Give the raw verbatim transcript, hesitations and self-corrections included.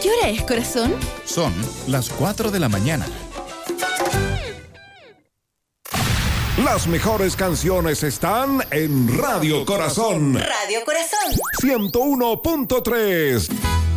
¿Qué hora es, corazón? Son las cuatro de la mañana. Las mejores canciones están en Radio Corazón. Radio Corazón. ciento uno punto tres.